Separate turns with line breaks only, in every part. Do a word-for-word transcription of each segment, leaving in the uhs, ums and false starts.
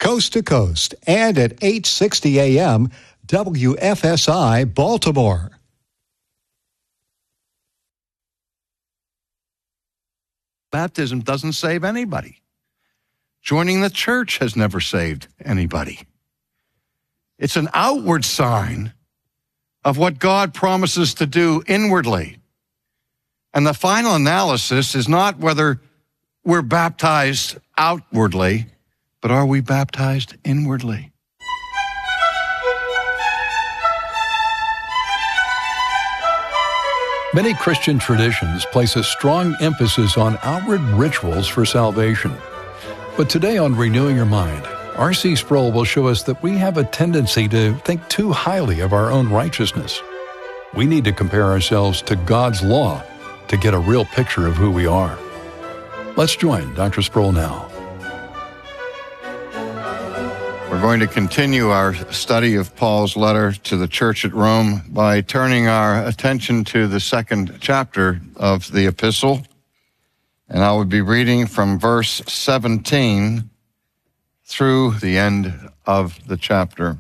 coast to coast, and at eight sixty A M W F S I Baltimore.
Baptism doesn't save anybody. Joining the church has never saved anybody. It's an outward sign of what God promises to do inwardly. And the final analysis is not whether we're baptized outwardly, but are we baptized inwardly?
Many Christian traditions place a strong emphasis on outward rituals for salvation. But today on Renewing Your Mind, R C Sproul will show us that we have a tendency to think too highly of our own righteousness. We need to compare ourselves to God's law to get a real picture of who we are. Let's join Doctor Sproul now.
We're going to continue our study of Paul's letter to the church at Rome by turning our attention to the second chapter of the epistle. And I will be reading from verse seventeen through the end of the chapter.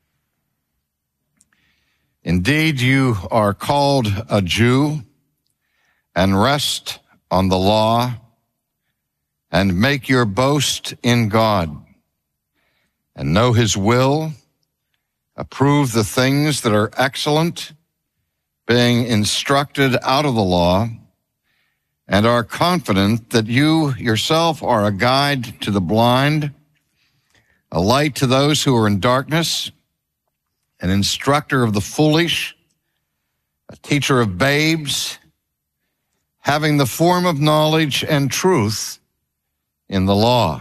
Indeed, you are called a Jew and rest on the law and make your boast in God and know his will, approve the things that are excellent, being instructed out of the law, and are confident that you yourself are a guide to the blind, a light to those who are in darkness, an instructor of the foolish, a teacher of babes, having the form of knowledge and truth in the law.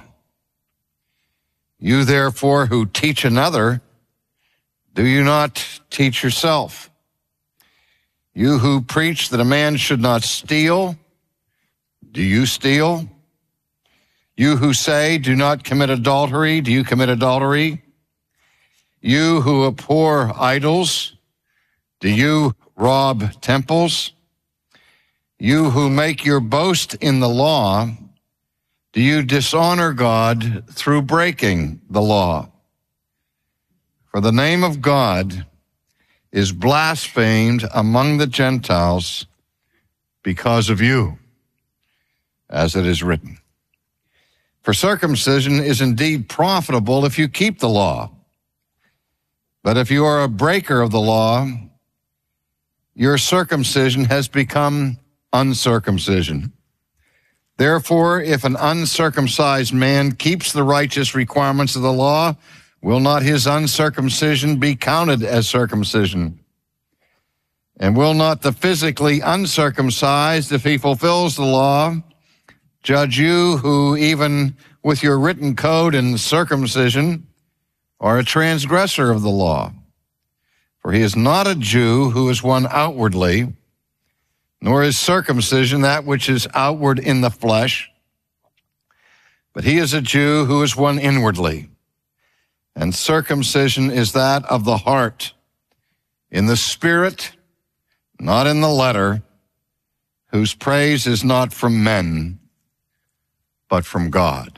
You therefore who teach another, do you not teach yourself? You who preach that a man should not steal, do you steal? You who say, do not commit adultery, do you commit adultery? You who abhor idols, do you rob temples? You who make your boast in the law, do you dishonor God through breaking the law? For the name of God is blasphemed among the Gentiles because of you, as it is written. For circumcision is indeed profitable if you keep the law. But if you are a breaker of the law, your circumcision has become uncircumcision. Therefore, if an uncircumcised man keeps the righteous requirements of the law, will not his uncircumcision be counted as circumcision? And will not the physically uncircumcised, if he fulfills the law, judge you who even with your written code and circumcision are a transgressor of the law? For he is not a Jew who is one outwardly, nor is circumcision that which is outward in the flesh, but he is a Jew who is one inwardly. And circumcision is that of the heart, in the spirit, not in the letter, whose praise is not from men, but from God.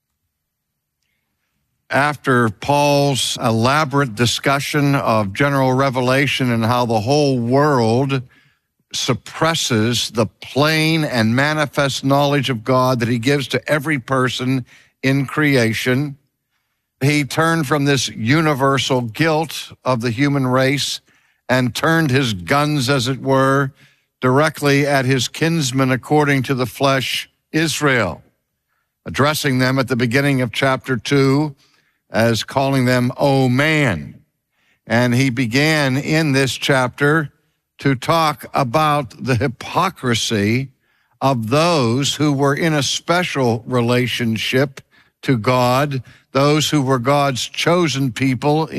After Paul's elaborate discussion of general revelation and how the whole world suppresses the plain and manifest knowledge of God that he gives to every person in creation, he turned from this universal guilt of the human race and turned his guns, as it were, directly at his kinsman according to the flesh, Israel, addressing them at the beginning of chapter two as calling them, "O man." And he began in this chapter to talk about the hypocrisy of those who were in a special relationship to God, those who were God's chosen people